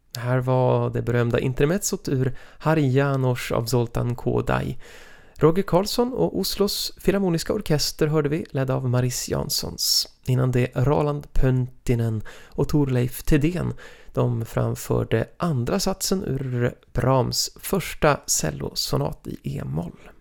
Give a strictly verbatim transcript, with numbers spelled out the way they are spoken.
Här var det berömda intermezzot ur Hari János av Zoltán Kodály. Roger Karlsson och Oslos Filharmoniska orkester hörde vi, ledd av Maris Janssons. Innan det Roland Pöntinen och Torleif Thedéen. De framförde andra satsen ur Brahms första cellosonat i E-moll.